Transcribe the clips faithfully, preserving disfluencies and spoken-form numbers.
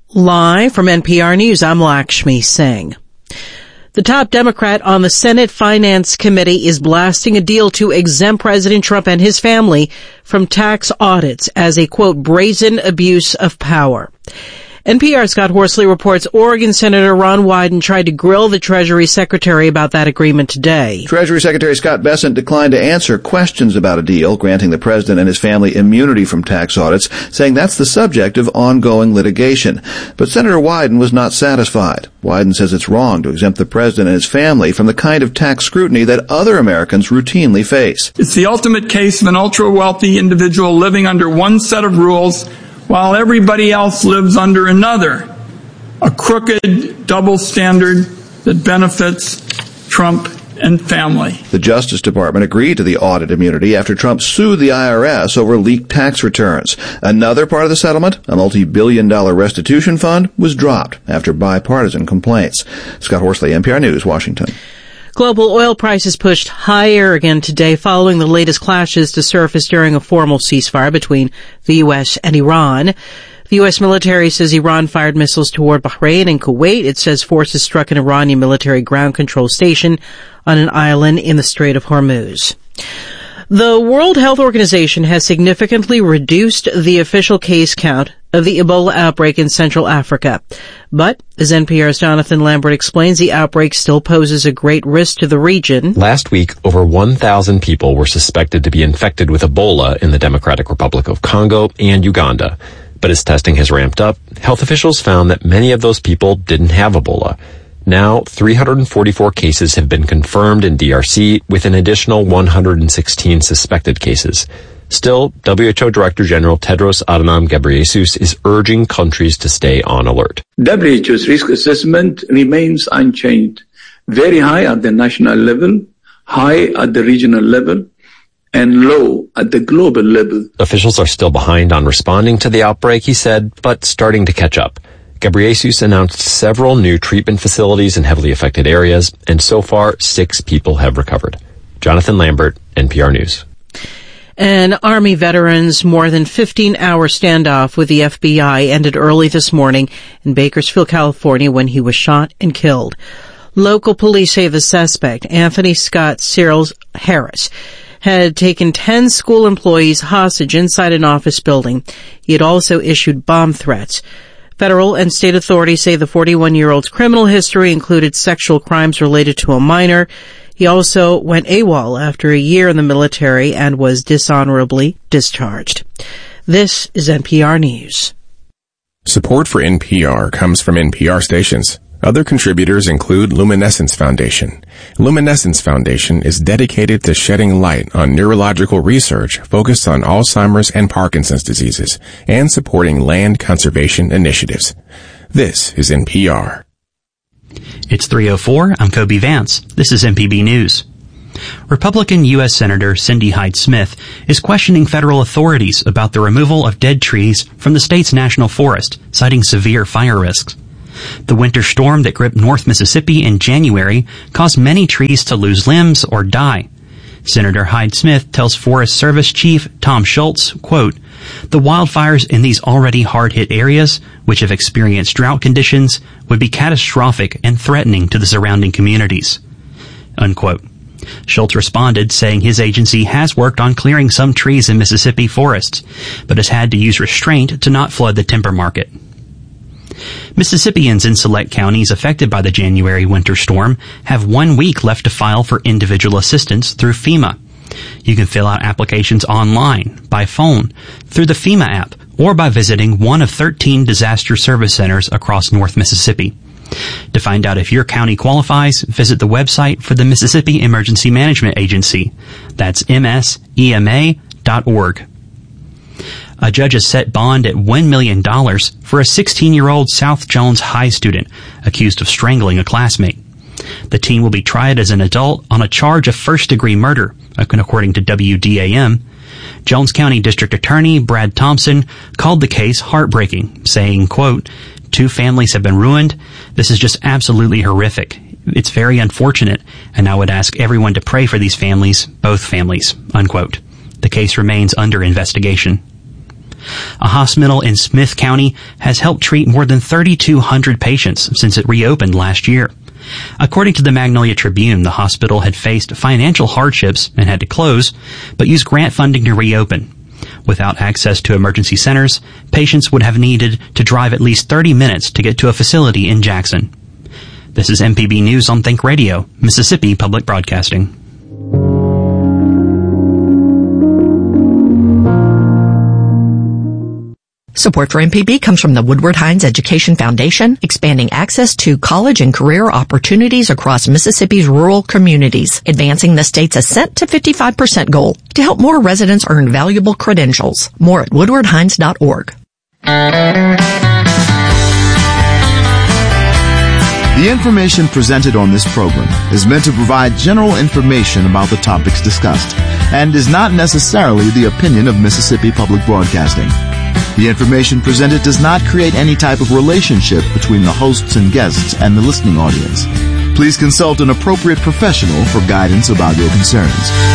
Live from N P R News, I'm Lakshmi Singh. The top Democrat on the Senate Finance Committee is blasting a deal to exempt President Trump and his family from tax audits as a, quote, brazen abuse of power. N P R's Scott Horsley reports Oregon Senator Ron Wyden tried to grill the Treasury Secretary about that agreement today. Treasury Secretary Scott Bessent declined to answer questions about a deal granting the president and his family immunity from tax audits, saying that's the subject of ongoing litigation. But Senator Wyden was not satisfied. Wyden says it's wrong to exempt the president and his family from the kind of tax scrutiny that other Americans routinely face. It's the ultimate case of an ultra-wealthy individual living under one set of rules while everybody else lives under another, a crooked double standard that benefits Trump and family. The Justice Department agreed to the audit immunity after Trump sued the I R S over leaked tax returns. Another part of the settlement, a multi-billion dollar restitution fund, was dropped after bipartisan complaints. Scott Horsley, N P R News, Washington. Global oil prices pushed higher again today following the latest clashes to surface during a formal ceasefire between the U S and Iran. The U S military says Iran fired missiles toward Bahrain and Kuwait. It says forces struck an Iranian military ground control station on an island in the Strait of Hormuz. The World Health Organization has significantly reduced the official case count of the Ebola outbreak in Central Africa. But, as N P R's Jonathan Lambert explains, the outbreak still poses a great risk to the region. Last week, over one thousand people were suspected to be infected with Ebola in the Democratic Republic of Congo and Uganda. But as testing has ramped up, health officials found that many of those people didn't have Ebola. Now, three hundred forty-four cases have been confirmed in D R C, with an additional one hundred sixteen suspected cases. Still, W H O Director General Tedros Adhanom Ghebreyesus is urging countries to stay on alert. W H O's risk assessment remains unchanged, very high at the national level, high at the regional level, and low at the global level. Officials are still behind on responding to the outbreak, he said, but starting to catch up. Ghebreyesus announced several new treatment facilities in heavily affected areas, and so far, six people have recovered. Jonathan Lambert, N P R News. An Army veteran's more than fifteen-hour standoff with the F B I ended early this morning in Bakersfield, California, when he was shot and killed. Local police say the suspect, Anthony Scott Cyril Harris, had taken ten school employees hostage inside an office building. He had also issued bomb threats. Federal and state authorities say the forty-one-year-old's criminal history included sexual crimes related to a minor. He also went AWOL after a year in the military and was dishonorably discharged. This is N P R News. Support for N P R comes from N P R stations. Other contributors include Luminescence Foundation. Luminescence Foundation is dedicated to shedding light on neurological research focused on Alzheimer's and Parkinson's diseases and supporting land conservation initiatives. This is N P R. It's three oh four. I'm Kobe Vance. This is M P B News. Republican U S Senator Cindy Hyde-Smith is questioning federal authorities about the removal of dead trees from the state's national forest, citing severe fire risks. The winter storm that gripped North Mississippi in January caused many trees to lose limbs or die. Senator Hyde-Smith tells Forest Service Chief Tom Schultz, quote, "The wildfires in these already hard-hit areas, which have experienced drought conditions, would be catastrophic and threatening to the surrounding communities," unquote. Schultz responded, saying his agency has worked on clearing some trees in Mississippi forests, but has had to use restraint to not flood the timber market. Mississippians in select counties affected by the January winter storm have one week left to file for individual assistance through FEMA. You can fill out applications online, by phone, through the FEMA app, or by visiting one of thirteen disaster service centers across North Mississippi. To find out if your county qualifies, visit the website for the Mississippi Emergency Management Agency. That's M S E M A dot org. A judge has set bond at one million dollars for a sixteen-year-old South Jones High student accused of strangling a classmate. The teen will be tried as an adult on a charge of first-degree murder, according to W D A M. Jones County District Attorney Brad Thompson called the case heartbreaking, saying, quote, "Two families have been ruined. This is just absolutely horrific. It's very unfortunate, and I would ask everyone to pray for these families, both families," unquote. The case remains under investigation. A hospital in Smith County has helped treat more than thirty-two hundred patients since it reopened last year. According to the Magnolia Tribune, the hospital had faced financial hardships and had to close, but used grant funding to reopen. Without access to emergency centers, patients would have needed to drive at least thirty minutes to get to a facility in Jackson. This is M P B News on Think Radio, Mississippi Public Broadcasting. Support for M P B comes from the Woodward Hines Education Foundation, expanding access to college and career opportunities across Mississippi's rural communities, advancing the state's ascent to fifty-five percent goal to help more residents earn valuable credentials. More at woodward hines dot org. The information presented on this program is meant to provide general information about the topics discussed and is not necessarily the opinion of Mississippi Public Broadcasting. The information presented does not create any type of relationship between the hosts and guests and the listening audience. Please consult an appropriate professional for guidance about your concerns.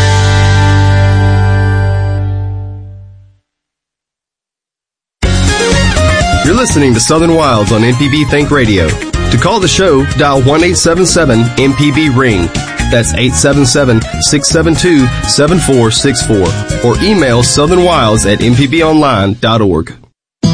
You're listening to Southern Wilds on M P B Think Radio. To call the show, dial one eight seven seven M P B ring. That's eight seven seven, six seven two, seven four six four. Or email southernwilds at m p b online dot org. Good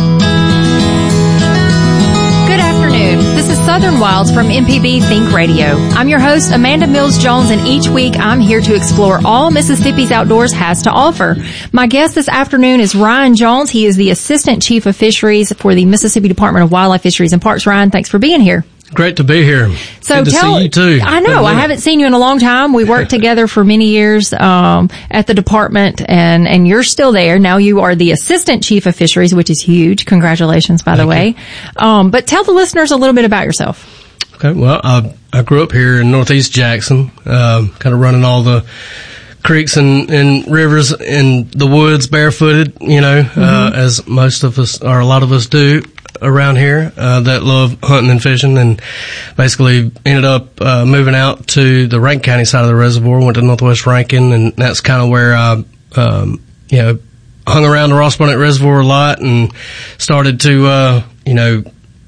afternoon. This is Southern Wilds from M P B Think Radio. I'm your host, Amanda Mills-Jones, and each week I'm here to explore all Mississippi's outdoors has to offer. My guest this afternoon is Ryan Jones. He is the Assistant Chief of Fisheries for the Mississippi Department of Wildlife, Fisheries, and Parks. Ryan, thanks for being here. Great to be here. So Good to tell, see you too. I know. I haven't seen you in a long time. We worked together for many years um, at the department, and, and you're still there. Now you are the Assistant Chief of Fisheries, which is huge. Congratulations, by Thank the way. Um, but tell the listeners a little bit about yourself. Okay. Well, I, I grew up here in Northeast Jackson, um, kind of running all the creeks and, and rivers in the woods barefooted, you know, mm-hmm. uh, as most of us, or a lot of us do around here, uh, that love hunting and fishing, and basically ended up, uh, moving out to the Rankin County side of the reservoir, went to Northwest Rankin, and that's kind of where I, um, you know, hung around the Ross Barnett Reservoir a lot and started to, uh, you know,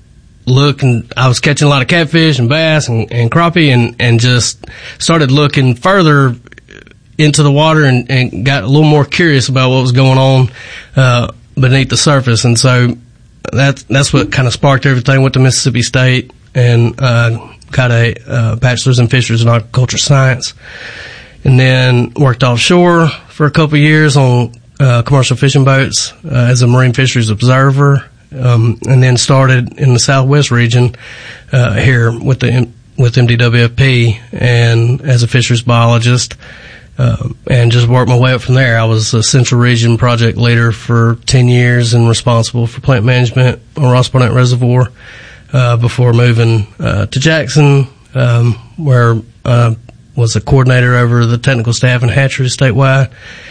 look, and I was catching a lot of catfish and bass and, and crappie, and, and just started looking further into the water and, and got a little more curious about what was going on, uh, beneath the surface. And so, That's, that's what kind of sparked everything. Went to Mississippi State and, uh, got a, uh, bachelor's in fisheries and aquaculture science. And then worked offshore for a couple of years on, uh, commercial fishing boats, uh, as a marine fisheries observer. Um, and then started in the Southwest region, uh, here with the, with M D W F P and as a fisheries biologist. Um, and just worked my way up from there. I was a Central Region project leader for ten years and responsible for plant management on Ross Barnett Reservoir, uh, before moving, uh, to Jackson, um, where, uh, was a coordinator over the technical staff and hatcheries statewide.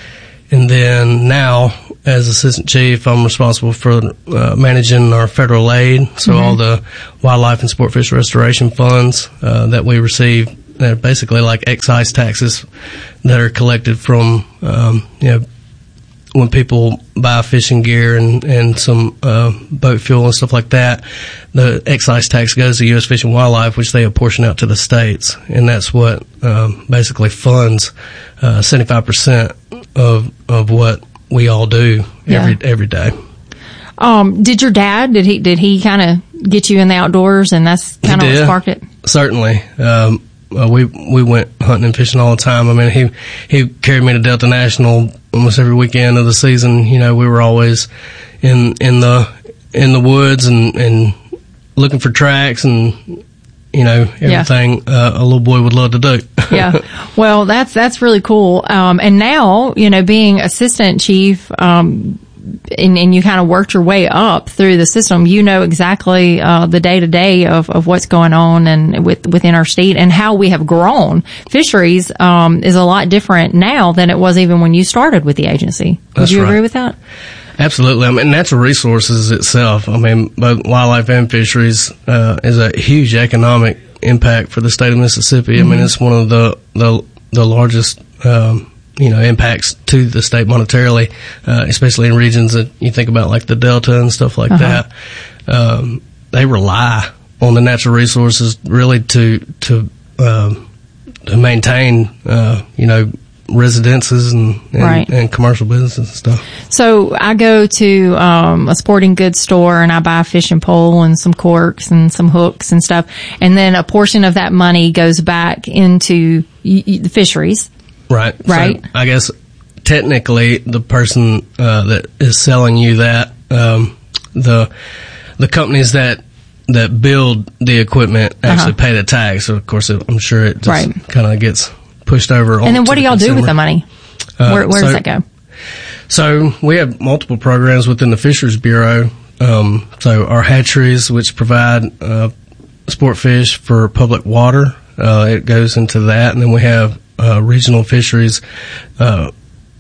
And then now, as Assistant Chief, I'm responsible for, uh, managing our federal aid. So mm-hmm. all the wildlife and sport fish restoration funds, uh, that we receive. They're basically like excise taxes that are collected from, um, you know, when people buy fishing gear and, and some, uh, boat fuel and stuff like that. The excise tax goes to U S Fish and Wildlife, which they apportion out to the states. And that's what, um, basically funds, uh, seventy-five percent of, of what we all do every, yeah. every day. Um, did your dad, did he, did he kind of get you in the outdoors, and that's kind of what sparked it? Certainly. Um, Uh, we we went hunting and fishing all the time. I mean, he he carried me to Delta National almost every weekend of the season. You know, we were always in in the in the woods and and looking for tracks and, you know, everything yeah. uh, a little boy would love to do. Yeah. Well, that's that's really cool. Um, and now, you know, being assistant chief, um, and, and you kind of worked your way up through the system, you know exactly uh, the day to day of of what's going on and with within our state and how we have grown. Fisheries um, is a lot different now than it was even when you started with the agency. Would That's you right. agree with that? Absolutely. I mean, natural resources itself, I mean, both wildlife and fisheries, uh, is a huge economic impact for the state of Mississippi. Mm-hmm. I mean, it's one of the, the, the largest, um, you know, impacts to the state monetarily, uh, especially in regions that you think about like the Delta and stuff like uh-huh. that. Um, they rely on the natural resources really to, to, um, to maintain, uh, you know, residences and, and, right. and commercial businesses and stuff. So I go to um a sporting goods store and I buy a fishing pole and some corks and some hooks and stuff, and then a portion of that money goes back into y- y- the fisheries. Right. Right. So I guess technically the person uh, that is selling you that, um, the the companies that that build the equipment actually uh-huh. pay the tax. So of course, it, I'm sure it just right. kind of gets pushed over. And then what do y'all consumer. do with the money? Uh, where where so, does that go? So we have multiple programs within the Fisheries Bureau. Um, so our hatcheries, which provide uh, sport fish for public water, uh, it goes into that. And then we have uh, regional fisheries uh,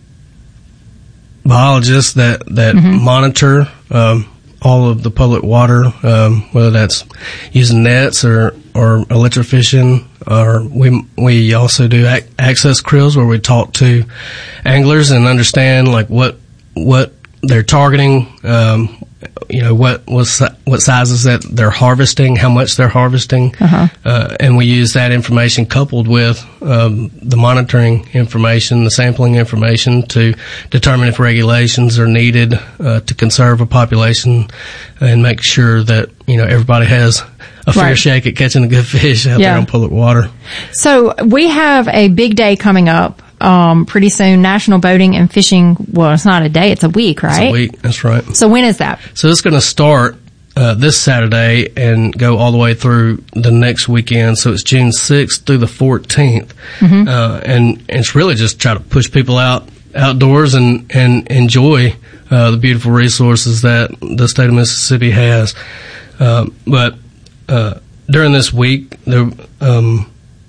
biologists that, that mm-hmm. monitor um, all of the public water, um, whether that's using nets or, or electrofishing, or we we also do ac- access crills where we talk to anglers and understand like what what they're targeting, um, you know, what what, what sizes that they're harvesting, how much they're harvesting, uh-huh. uh, and we use that information coupled with um, the monitoring information, the sampling information to determine if regulations are needed uh, to conserve a population and make sure that, you know, everybody has a fair right. shake at catching a good fish out yeah. there on public water. So we have a big day coming up um, pretty soon, National Boating and Fishing. Well, it's not a day, it's a week, right? It's a week, that's right. So when is that? So it's going to start uh, this Saturday and go all the way through the next weekend. So it's June sixth through the fourteenth. Mm-hmm. Uh, and, and it's really just try to push people out outdoors and, and enjoy uh, the beautiful resources that the state of Mississippi has. Uh, but uh, during this week, there, um,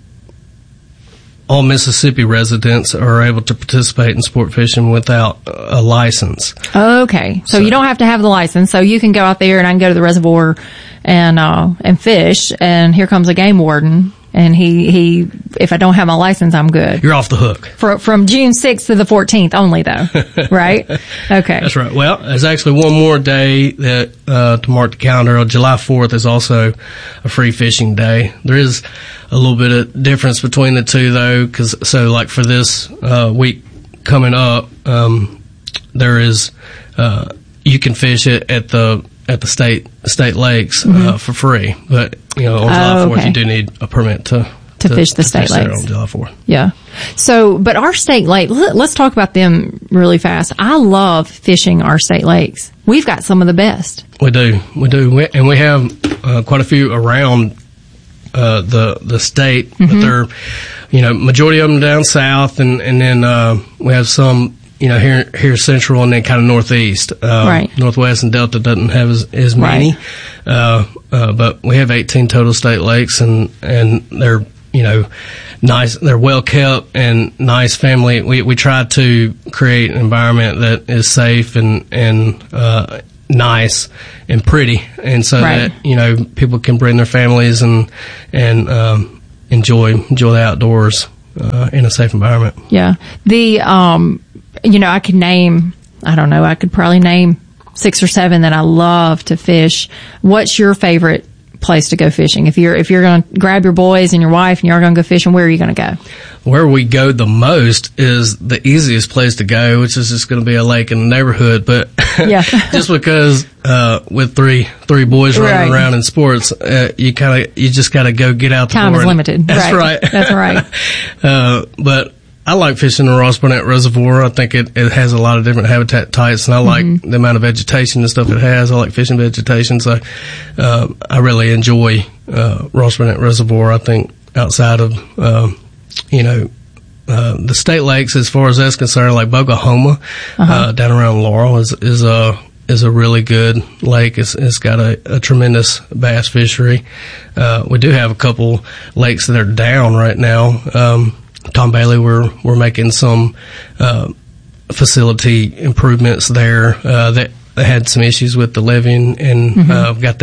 all Mississippi residents are able to participate in sport fishing without a license. Okay. So, so you don't have to have the license. So you can go out there and I can go to the reservoir and, uh, and fish, and here comes a game warden. And he, he, if I don't have my license, I'm good. You're off the hook. For, from June sixth to the fourteenth only though, right? Okay. That's right. Well, there's actually one more day that, uh, to mark the calendar. July fourth is also a free fishing day. There is a little bit of difference between the two though, cause, so like for this, uh, week coming up, um, there is, uh, you can fish it at the, at the state state lakes mm-hmm. uh, for free, but you know on July fourth oh, okay. you do need a permit to to, to fish the to state fish lakes on July fourth. Yeah. So, but our state lake, let's talk about them really fast. I love fishing our state lakes. We've got some of the best. We do, we do, we, and we have uh, quite a few around uh, the the state, mm-hmm. but they're you know majority of them down south, and and then uh, we have some. You know, here, here central and then kind of northeast. Um, right. Northwest and Delta doesn't have as, as many. Right. Uh, uh, but we have eighteen total state lakes and, and they're, you know, nice, they're well kept and nice family. We, we try to create an environment that is safe and, and, uh, nice and pretty. And so right. that, you know, people can bring their families and, and, um, enjoy, enjoy the outdoors, uh, in a safe environment. Yeah. The, um, you know, I could name, I don't know, I could probably name six or seven that I love to fish. What's your favorite place to go fishing? If you're, if you're going to grab your boys and your wife and you're going to go fishing, where are you going to go? Where we go the most is the easiest place to go, which is just going to be a lake in the neighborhood. But yeah. just because, uh, with three, three boys running right. around in sports, uh, you kind of, you just got to go get out the Time door. Time is limited. That's right. right. That's right. uh, but I like fishing the Ross Barnett Reservoir. I think it, it has a lot of different habitat types, and I like mm-hmm. the amount of vegetation and stuff it has. I like fishing vegetation, so uh, I really enjoy uh, Ross Barnett Reservoir. I think outside of, um, you know, uh, the state lakes, as far as that's concerned, like Bogahoma, uh-huh. uh, down around Laurel is, is a, is a really good lake. It's, it's got a, a tremendous bass fishery. Uh, we do have a couple lakes that are down right now. Um, Tom Bailey, we're, we're making some, uh, facility improvements there, uh, that had some issues with the levee and, mm-hmm. uh, got that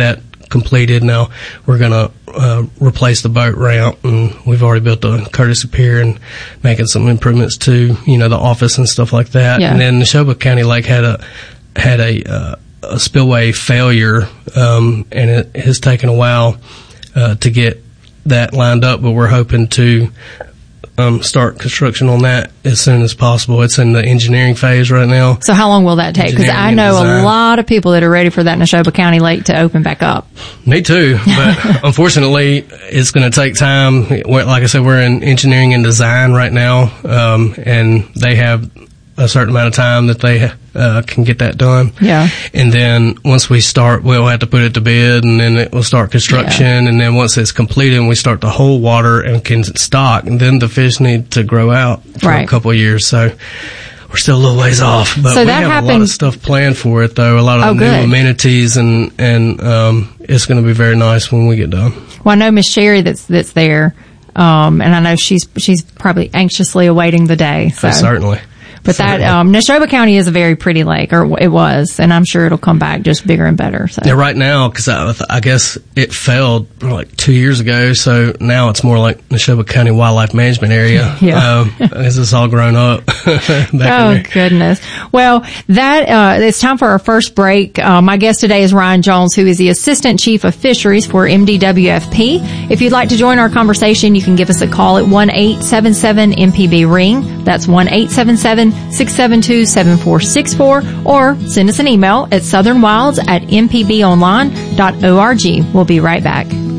completed. Now we're going to uh, replace the boat ramp, and we've already built the courtesy pier and making some improvements to, you know, the office and stuff like that. Yeah. And then Neshoba County Lake had a had a, uh, a spillway failure, um, and it has taken a while uh, to get that lined up, but we're hoping to Um, start construction on that as soon as possible. It's in the engineering phase right now. So how long will that take? Because I know a lot of people that are ready for that Neshoba County Lake to open back up. Me too, but unfortunately, it's going to take time. Like I said, we're in engineering and design right now, um, and they have a certain amount of time that they uh, can get that done. Yeah. And then once we start, we'll have to put it to bid, and then it will start construction. Yeah. And then once it's completed and we start to hold water and can stock, and then the fish need to grow out for right. a couple of years. So we're still a little ways off, but so we that have happened. a lot of stuff planned for it, though. A lot of oh, new good. amenities, and and um, it's going to be very nice when we get done. Well, I know Miss Sherry that's that's there, um, and I know she's she's probably anxiously awaiting the day. So. Oh, certainly. But that, um, Neshoba County is a very pretty lake, or it was, and I'm sure it'll come back just bigger and better. So. Yeah, right now, because I, I guess it failed like two years ago, so now it's more like Neshoba County Wildlife Management Area. Yeah. Um, as it's all grown up. back oh, in there. goodness. Well, that, uh, it's time for our first break. Uh, my guest today is Ryan Jones, who is the Assistant Chief of Fisheries for M D W F P. If you'd like to join our conversation, you can give us a call at one eight seven seven M P B ring. That's one eight seven seven six seven two seven four six four, or send us an email at southernwilds at m p b online dot org. We'll be right back.